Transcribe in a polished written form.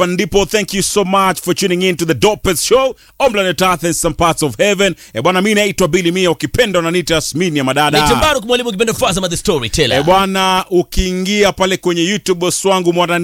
hapa ndipo. Thank you so much for tuning in to the dopest show on planet Earth and some parts of heaven. Bwana, mimi naitwa Billy Mia, ukipenda unaniita Yasmini ya madada. Nitambaru kumwalimu, ukipenda Fazama the storyteller. Bwana, ukiingia pale kwenye YouTube boss wangu mwana